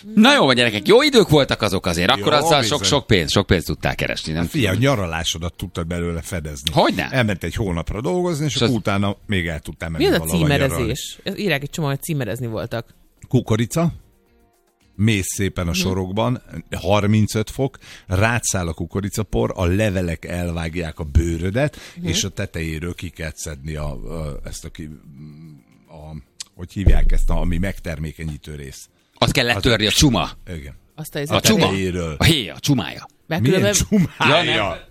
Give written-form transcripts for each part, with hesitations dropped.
Na jó, gyerekek, jó idők voltak azok azért, akkor jó, azzal sok pénzt tudtál keresni. Nem figyelj, a nyaralásodat tudtad belőle fedezni. Hogyne? Elment egy hónapra dolgozni, és utána még el tudtál menni. Mi az a címerezés? Írják egy csomó, hogy címerezni voltak. Kukorica, mész szépen a sorokban, 35 fok, rátszáll a kukoricapor, a levelek elvágják a bőrödet, és a tetejéről ki kell szedni hogy hívják ezt, ami megtermékenyítő rész. Azt kell letörni, a csuma. Igen. A csuma. A héja, a csumája. Milyen csumája?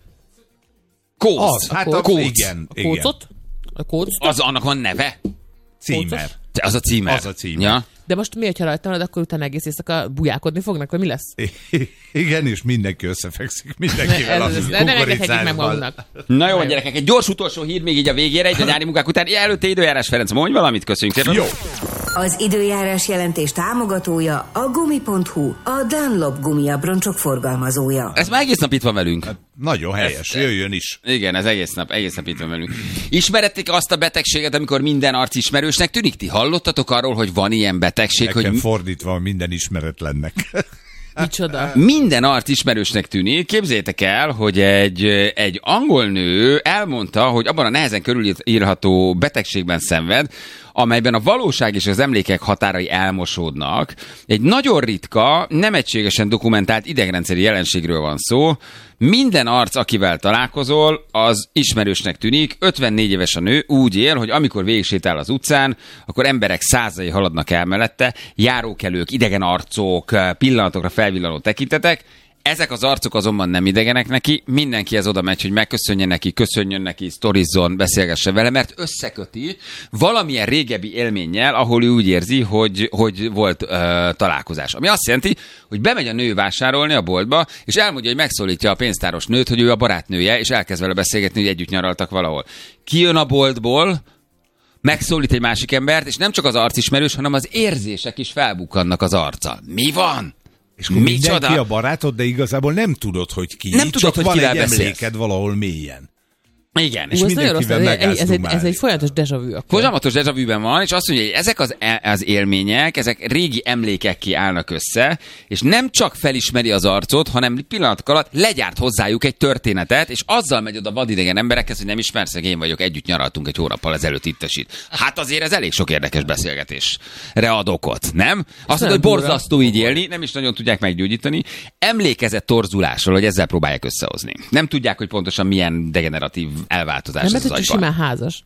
Kóc. Hát igen. A kócot? A kóc? Az annak van neve? Címer. Az a címer. Az a címer. Ja. De most miért, ha rajta van, akkor utána egész éjszaka bujálkodni fognak, vagy mi lesz? Igen, és mindenki összefekszik mindenkivel a kukoricásban. Na jó, gyerekek, egy gyors utolsó hír még így a végére, egy a nyári munkák után. Előtte időjárás, Ferenc, mondj valamit, köszönjük szépen. Jó. Az időjárás jelentés támogatója a gumi.hu, a Dunlop gumiabroncsok forgalmazója. Ez már egész nap itt van velünk. Hát, nagyon helyes, jöjjön is. Igen, ez egész nap itt van velünk. Ismerették azt a betegséget, amikor minden arc ismerősnek tűnik? Ti hallottatok arról, hogy van ilyen betegség, nekem hogy fordítva minden ismeretlennek. Micsoda? Minden arc ismerősnek tűnik. Képzeljétek el, hogy egy angol nő elmondta, hogy abban a nehezen körülírható betegségben szenved, amelyben a valóság és az emlékek határai elmosódnak. Egy nagyon ritka, nem egységesen dokumentált idegrendszeri jelenségről van szó. Minden arc, akivel találkozol, az ismerősnek tűnik. 54 éves a nő, úgy él, hogy amikor végigsétál az utcán, akkor emberek százai haladnak el mellette, járókelők, idegen arcok, pillanatokra felvillanó tekintetek. Ezek az arcok azonban nem idegenek neki, mindenkihez oda megy, hogy megköszönje neki, köszönjön neki, sztorizzon, beszélgesse vele, mert összeköti valamilyen régebbi élménnyel, ahol ő úgy érzi, hogy volt találkozás. Ami azt jelenti, hogy bemegy a nő vásárolni a boltba, és elmondja, hogy megszólítja a pénztáros nőt, hogy ő a barátnője, és elkezd vele beszélgetni, hogy együtt nyaraltak valahol. Kijön a boltból, megszólít egy másik embert, és nem csak az arc ismerős, hanem az érzések is felbukkannak az arca. Mi van? És mindenki a barátod, de igazából nem tudod, hogy ki. Nem tudod, hogy kivel beszélsz. Emléked valahol mélyen. Igen. És mindenkivel megállsz ez egy folyamatos déjà vu. Folyamatos déjà vu-ben van, és azt mondja, hogy ezek az élmények, ezek régi emlékekké állnak össze, és nem csak felismeri az arcot, hanem pillanatok alatt legyárt hozzájuk egy történetet, és azzal megy oda vadidegen emberekhez, hogy nem ismersz, én vagyok, együtt nyaraltunk egy hónappal ezelőtt itt. Hát azért ez elég sok érdekes beszélgetésre ad okot, nem? Azt mondja, hogy borzasztó így élni, nem is nagyon tudják meggyógyítani. Emlékezett torzulásról, hogy ezzel próbálják összehozni. Nem tudják, hogy pontosan milyen degeneratív elváltozás nem, az agyban. Simán házas.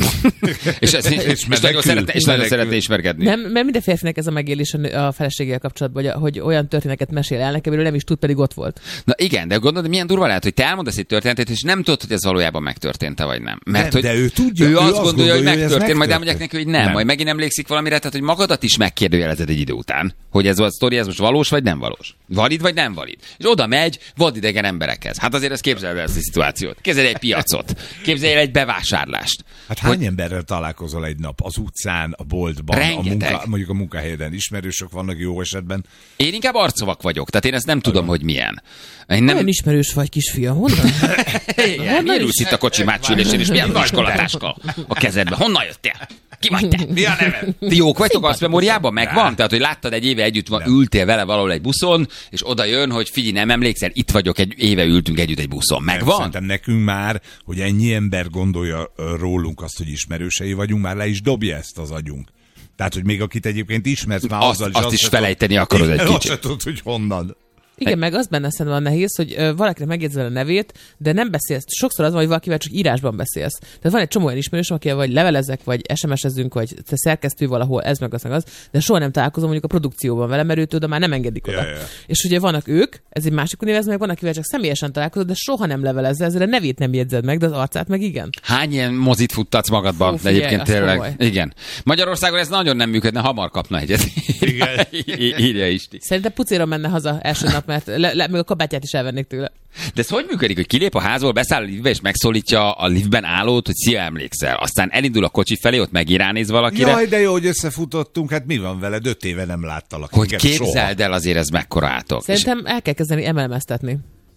és nagyon szeretne ismerkedni. Nem, mert minden férfinek ez a megélés a feleségével kapcsolatban, hogy olyan történeteket mesél el nekem, amiről nem is tud, pedig ott volt. Na igen, de gondolod, milyen durva lehet, hogy te elmondasz egy történetet, és nem tudod, hogy ez valójában megtörtént-e, vagy nem. Mert nem, de ő tudja, ő azt gondolja, hogy megtörtént, majd elmondják neki, hogy nem, majd megint emlékszik valamire, tehát hogy magadat is megkérdőjelezed egy idő után, hogy ez a sztori, ez most valós, vagy nem valós. Valid, vagy nem valid. És oda megy vadidegen emberekhez. Hát azért ezt képzeld el ezt a szituációt. Képzelj egy piacot. Képzelj el egy bevásárlást. Hát hány emberrel találkozol egy nap? Az utcán, a boltban, mondjuk a munkahelyeden ismerősök vannak jó esetben. Én inkább arcovak vagyok, tehát én ezt nem tudom, hogy milyen. Olyan ismerős vagy, kisfiam, honnan? Honnan ülsz itt a kocsi mácsülésén, és milyen iskolatáska a kezedben? Honnan jöttél? Ki vagy te? Mi a neved? Ti jók vagytok, azt memóriában megvan? Tehát, hogy láttad egy éve együtt van, ültél vele valahol egy buszon, és oda jön, hogy figyelj, nem emlékszel, itt vagyok, egy éve ültünk együtt egy buszon. Megvan? Szerintem nekünk már, hogy ennyi ember gondolja rólunk azt, hogy ismerősei vagyunk, már le is dobja ezt az agyunk. Tehát, hogy még akit egyébként ismersz, már azt is felejteni akarod egy kicsit. Azt se tudod, hogy honnan. Igen, meg az benne szerintem van nehéz, hogy valakinek megjegyzel a nevét, de nem beszélsz. Sokszor az van, hogy valakivel csak írásban beszélsz. Tehát van egy csomó olyan ismerősöm, akivel vagy levelezek, vagy SMS-ezünk, vagy te szerkesztő valahol, ez meg az, de soha nem találkozom mondjuk a produkcióban vele, mert őt oda már nem engedik oda. Yeah. És ugye vannak ők, ez egy másik univerzum, meg van, akivel csak személyesen találkozod, de soha nem levelezzel, ezzel a nevét nem jegyzed meg, de az arcát meg igen. Hány ilyen mozit futtatsz magadban? De egyébként tényleg. Igen. Magyarországon ez nagyon nem működne, hamar kapna egyet. Igen. Írja Isti. Szerintem pucéra menne haza első nap, mert még a kabátját is elvennék tőle. De ez hogy működik, hogy kilép a házból, beszáll a liftbe, és megszólítja a liftben állót, hogy szia, emlékszel. Aztán elindul a kocsi felé, ott meg iránéz valakire. Jaj, de jó, hogy összefutottunk, hát mi van veled? 5 éve nem láttalak. Hogy képzeld el, azért ez mekkora átok. Szerintem el kell kezdeni emelmeztetni.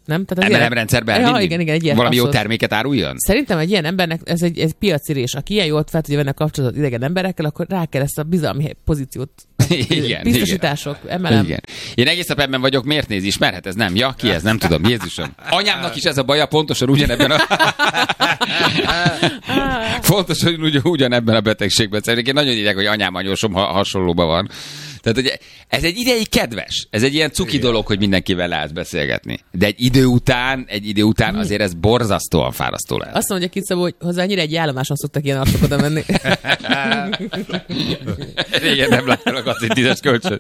Nem? Tehát MLM rendszerben ja, igen, egy ilyen valami jó abszolút. terméket áruljon? Szerintem egy ilyen embernek ez egy piacirés. Aki ilyen jól fel tudja venni a kapcsolatot idegen emberekkel, akkor rá kell ezt a bizalmi pozíciót. Igen, biztosítások, MLM. Igen. Én egész nap ebben vagyok, miért néz, ismerhet ez nem? Ja, ki ez? Nem tudom, Jézusom. Anyámnak is ez a baja, pontosan ugyanebben a... pontosan ugyanebben a betegségben. Szerintem nagyon írják, hogy anyám, anyósom hasonlóban van. Tehát, hogy ez egy ideig kedves. Ez egy ilyen cuki dolog, hogy mindenkivel lehet beszélgetni. De egy idő után azért ez borzasztóan fárasztó lehet. Azt mondja Kicabó, hogy hozzá annyira egy állomáson szoktak ilyen arcok oda menni. Régen nem láttalak azt, hogy 10-es kölcsön.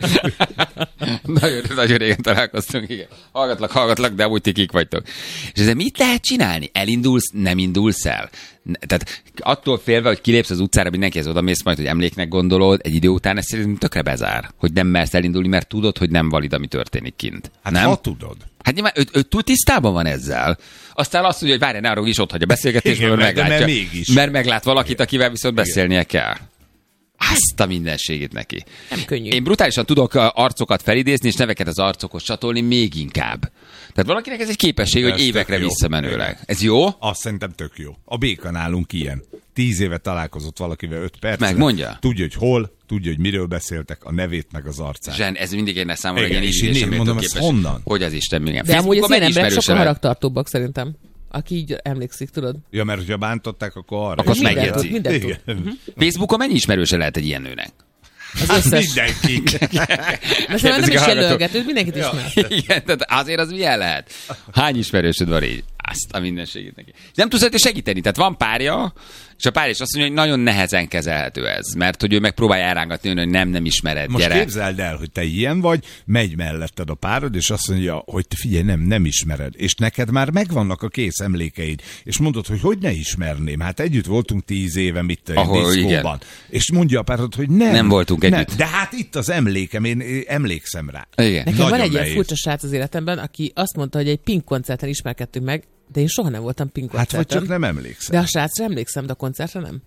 Nagyon régen találkoztunk, igen. Hallgatlak, de amúgy ti kik vagytok. És ezzel mit lehet csinálni? Elindulsz, nem indulsz el? Tehát attól félve, hogy kilépsz az utcára, mindenkihez odamész majd, hogy emléknek gondolod, egy idő után ezt szerintem tökre bezár, hogy nem mersz elindulni, mert tudod, hogy nem valid, ami történik kint. Hát nem? ha tudod. Hát nyilván ő túl tisztában van ezzel. Aztán azt mondja, hogy várjál, ne arról is ott hagy a beszélgetésből, meglátja. Mert meglát valakit, akivel viszont beszélnie kell. Azt a mindenségét neki. Nem könnyű. Én brutálisan tudok arcokat felidézni, és neveket az arcokhoz csatolni még inkább. Tehát valakinek ez egy képesség, hogy évekre visszamenőleg. Ez jó? Azt szerintem tök jó. A béka nálunk ilyen. 10 éve találkozott valakivel 5 percre. Megmondja? Tudja, hogy hol, tudja, hogy miről beszéltek, a nevét meg az arcát. Zsen, ez mindig egy számomra egy Igen, ilyen és én ízlésem, mondom, képes, ezt honnan? hogy az Isten még. De amúgy az ilyen emberek sokkal haragtartóbbak szerintem. Aki így emlékszik, tudod? Ja, mert hogyha bántották, akkor arra. Akkor is megjegyzi. Mindent tud. Facebookon mennyi ismerőse lehet egy ilyen nőnek? Az Hát összes. mindenki. Mert szerintem nem is jelölget, őt mindenkit ismer. Igen, tehát azért az milyen lehet? Hány ismerősöd van így? Azt a mindenségét neki. És nem tudsz rajta segíteni, tehát van párja, és a párja is azt mondja, hogy nagyon nehezen kezelhető ez, mert hogy ő megpróbálja elrángatni, hogy nem ismered, Most gyere. képzeld el, hogy te ilyen vagy, megy melletted a párod, és azt mondja, hogy te figyelj, nem ismered. És neked már megvannak a kész emlékeid. És mondod, hogy ne ismerném. Hát együtt voltunk 10 éve, diszkóban. Igen. És mondja a párod, hogy nem voltunk együtt. De hát itt az emlékem, én emlékszem rá. Igen. Nekem Nagyon van egy ilyen nehéz. furcsa srác az életemben, aki azt mondta, hogy egy Pink koncerten ismerkedtünk meg, de én soha nem voltam Pink Hát koncerten. vagy csak nem emlékszem. De a srácra emlékszem, de a koncertre nem.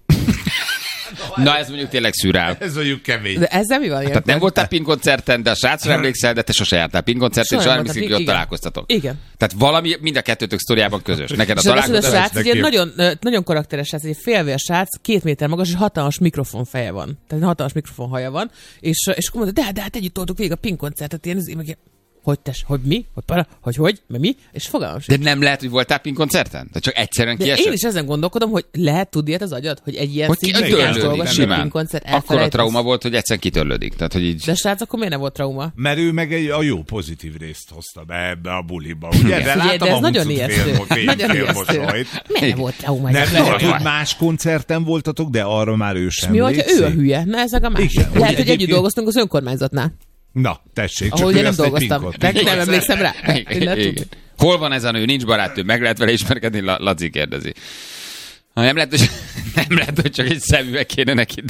Na ez mondjuk tényleg szürál. Ez mondjuk kemény. De ezzel mi van? Tehát nem voltál Pink koncerten, de a srácra emlékszel, de te sose jártál Pink koncerten, és Soha nem nem emlékszik, hogy ott voltam, találkoztatok. Igen. Tehát valami mind a kettőtök sztoriában közös. Neked a És az a találkozás. srác egy ilyen neki. nagyon karakteres srác, egy félvér srác, 2 méter magas, és hatalmas mikrofon feje van. Tehát hatalmas mikrofon haja van. És akkor mondta, de hát együtt toltuk végig a Pink koncertet, hogy mi? Hogy? Mert mi? És fogalmam De sincs. nem lehet, hogy voltál Pink koncerten? De csak egyszerűen De kiesett? én is ezen gondolkodom, hogy lehet tudni ilyet az agyad, hogy egy ilyen Hogy szintű kitörlődik, dolgot, a simán. Pink koncert Akkor a elfelejtesz. trauma volt, hogy egyszerűen kitörlődik. Tehát, hogy így... De srác, akkor miért nem volt trauma? Mert ő meg a jó pozitív részt hozta be ebbe a buliba. Ugye? De Figyelj, láttam de ez a nagyon huncut ijesztő. Nagyon ijesztő. mosolyt. Miért nem volt trauma? Nem, Lehet, lehet, hogy más koncerten voltatok, de arra már ő sem mi volt, ha ő a emlékszik. hülye? Na ez a másik. Igen, Lehet, hogy egyébként- együtt dolgoztunk az önkormányzatnál, Na, tessék, ahol csak én ő nem ezt egy dolgoztam. pinkot. De nem emlékszem rá. Igen. Hol van ez a nő? Nincs barátnő. Meg lehet vele ismerkedni? Laci kérdezi. Ha nem lehet, hogy csak egy szemüveg kéne neki,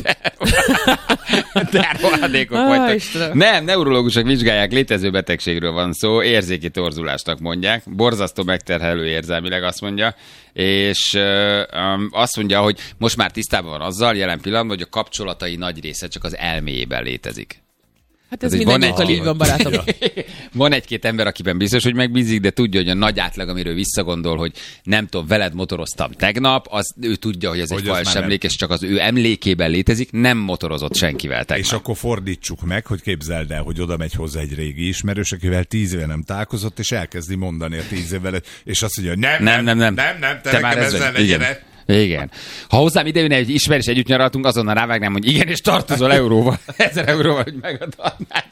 de rohadékok vagytok. Istenem. Nem, neurológusok vizsgálják, létező betegségről van szó, érzéki torzulásnak mondják, borzasztó megterhelő érzelmileg azt mondja, és azt mondja, hogy most már tisztában van azzal jelen pillanatban, hogy a kapcsolatai nagy része csak az elméjében létezik. Hát ez hogy van mindenkivel egy- így van, barátom. Van egy-két ember, akiben biztos, hogy megbízik, de tudja, hogy a nagy átlag, amiről visszagondol, hogy nem tudom, veled motoroztam tegnap, az ő tudja, hogy ez Hogy egy az fals már nem. emlék, és csak az ő emlékében létezik, nem motorozott senkivel tegnap. És akkor fordítsuk meg, hogy képzeld el, hogy oda megy hozzá egy régi ismerős, akivel 10 éve nem találkozott, és elkezdi mondani a 10 évvel, és azt mondja, hogy nem, te nekem ezzel ne igen. gyere. Igen. Ha hozzám idejön egy ismerős, együtt nyaraltunk, azonnal rávágnám, hogy igen, és tartozol euróval. 1000 euróval, hogy megadhatnád.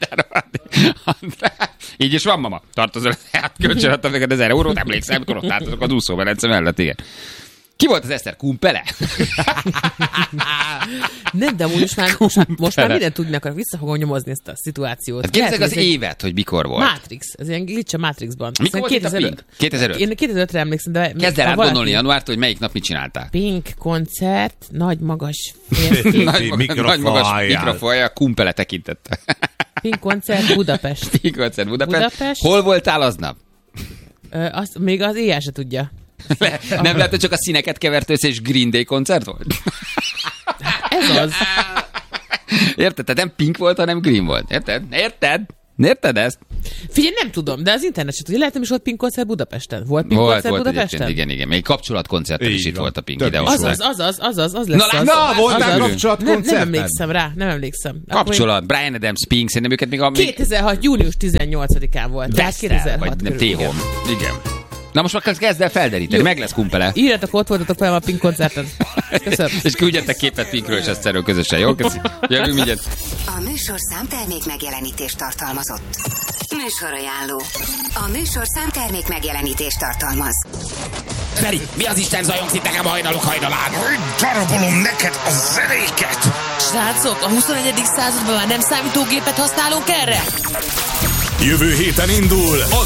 Így is van, mama. Tartozol. Hát kölcsön adtam neked 1000 eurót, emlékszem, amikor ott tartozok az úszóvelence mellett, igen. Ki volt az Eszter? Kumpele? Nem, de amúgy most már mindent tudni akarok, vissza fogom nyomozni ezt a szituációt. Hát képzeld Lehet, az hogy ez egy évet, hogy mikor volt. Matrix, ez ilyen glitch a Matrixban. Mikor volt itt a 2005. Pink? 2005? Én 2005-re emlékszem, de... Kezd el ha átgondolni valaki- januártól, hogy melyik nap mit csináltál. Pink koncert, nagy magas férfi. Nagy magas mikrofonja, kumpele tekintette. Pink koncert Budapest. Pink koncert Budapest. Budapest. Hol voltál aznap? Azt még az éjjel se tudja. Nem lehet, hogy csak a színeket kevert össze, és Green Day koncert volt? Ez az. Érted? Tehát nem Pink volt, hanem Green volt. Érted? Érted? Érted ezt? Figyelj, nem tudom, de az internet sem tudja. Lehet, nem is volt Pink koncert Budapesten. Volt Pink koncert Budapesten? Igen. Még kapcsolatkoncerten is itt volt a Pink ide. Az lesz volt az. kapcsolatkoncerten? Nem emlékszem rá, nem emlékszem. Kapcsolat, Brian Adams, Pink, szerintem őket még 2006. június 18-án volt. Tehát 2006 vagy nem, T-Home. Igen. Na most már kezd el felderíteni, meg lesz kumpele. Írjatok, ott voltatok fel a Pink koncerten. Köszönöm. És küldjetek képet Pinkről és Eszterről közösen, jó? Köszi. Jövünk mindjárt. A műsor számtermék megjelenítést tartalmazott. Műsorajánló. A műsor számtermék megjelenítést tartalmaz. Feri, mi az Isten zajongsz itt nekem hajnalok hajnalán? Darabolom neked a zenéket! Srácok, a 21. században már nem számítógépet használunk erre? Jövő héten indul az